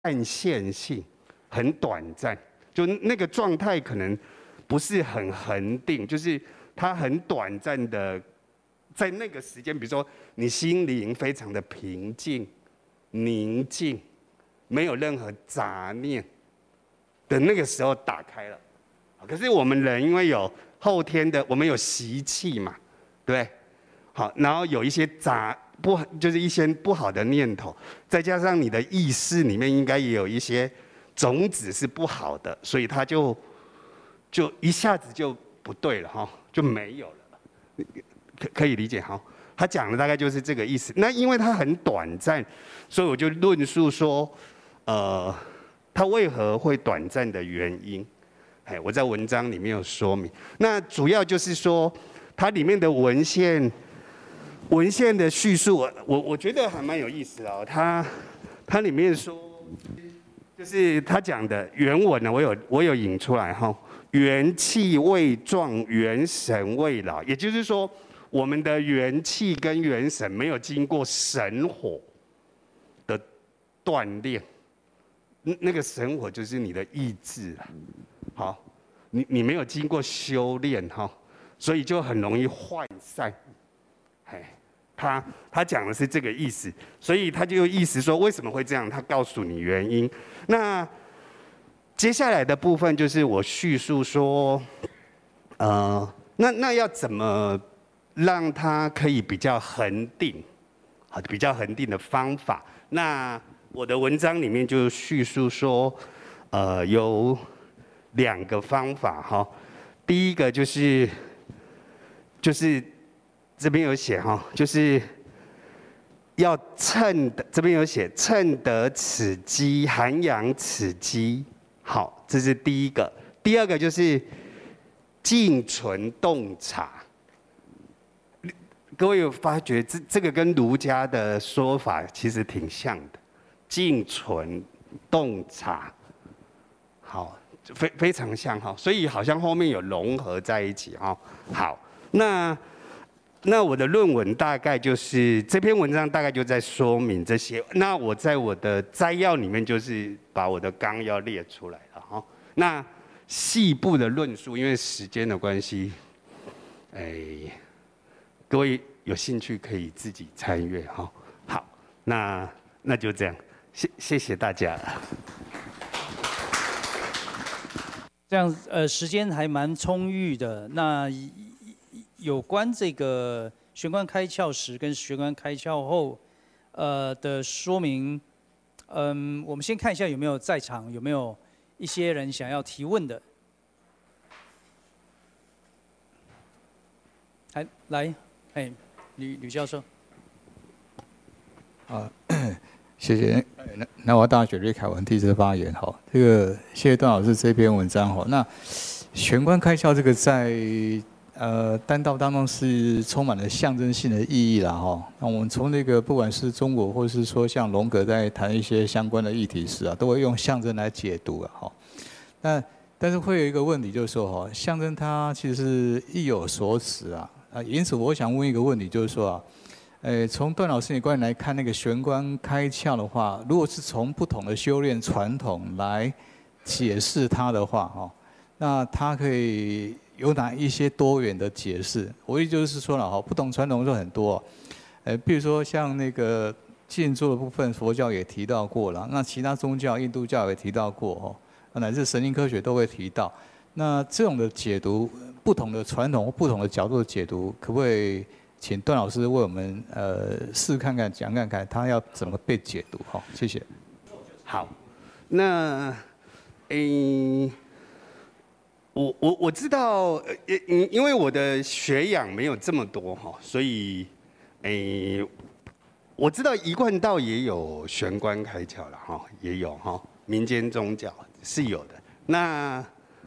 暗线性，很短暂，就那个状态可能不是很恒定，就是它很短暂的，在那个时间，比如说你心灵非常的平静、宁静，没有任何杂念的那个时候打开了。可是我们人因为有后天的，我们有习气嘛，对不对？好，然后有一些就是一些不好的念头，再加上你的意识里面应该也有一些种子是不好的，所以它就一下子就不对了哈，就没有了，可以理解哈。他讲的大概就是这个意思。那因为它很短暂，所以我就论述说，它为何会短暂的原因，我在文章里面有说明。那主要就是说，它里面的文献的叙述，我觉得还蛮有意思哦。它里面说，就是他讲的原文呢，我有引出来哈。元气未壮，元神未老，也就是说，我们的元气跟元神没有经过神火的锻炼，那个神火就是你的意志啊。好，你没有经过修炼哈，所以就很容易涣散。他讲的是这个意思，所以他就有意思说为什么会这样，他告诉你原因。那接下来的部分就是我叙述说，那要怎么让它可以比较恒定，比较恒定的方法。那我的文章里面就叙述说，有2个方法哈。第一个就是这边有写哈，就是要这边有写趁得此机，涵养此机。好，这是第一个。第二个就是静存洞察。各位有发觉这个跟儒家的说法其实挺像的，静存洞察。好，非常像哈，所以好像后面有融合在一起哈。好，那我的论文大概就是这篇文章大概就在说明这些。那我在我的摘要里面就是把我的纲要列出来了哈。那细部的论述，因为时间的关系，各位有兴趣可以自己参阅哈。好，那就这样，谢谢大家。 这样时间还蛮充裕的。那有关这个玄关开窍时跟玄关开窍后，的说明，我们先看一下有没有在场，有没有一些人想要提问的。来，吕教授。 谢谢。那我大学瑞凯文第一次发言哈，这个谢谢段老师这篇文章哈。那玄关开窍这个在丹道当中是充满了象征性的意义啦哈。那我们从那个不管是中国或是说像荣格在谈一些相关的议题时啊，都会用象征来解读啊哈。但是会有一个问题就是说哈，象征它其实是意有所指啊。因此我想问一个问题，就是说啊。从段老师的观点来看，那个玄关开窍的话，如果是从不同的修炼传统来解释它的话，哈，那它可以有哪一些多元的解释？我意思就是说了哈，不同传统就很多，比如说像那个静坐的部分，佛教也提到过了，那其他宗教，印度教也提到过哈，乃至神经科学都会提到。那这种的解读，不同的传统或不同的角度的解读，可不可以？请段老师为我们试看看讲看看，他要怎么被解读哈？谢谢。 好，那我知道，因为我的学养没有这么多哈，所以我知道一贯道也有玄关开窍了哈，也有哈，民间宗教是有的。那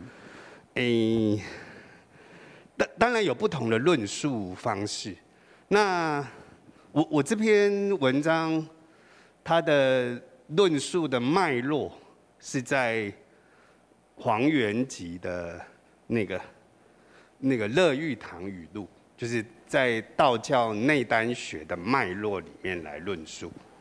当然有不同的论述方式。那我这篇文章，它的论述的脉络是在黄元吉的那个乐玉堂语录，就是在道教内丹学的脉络里面来论述。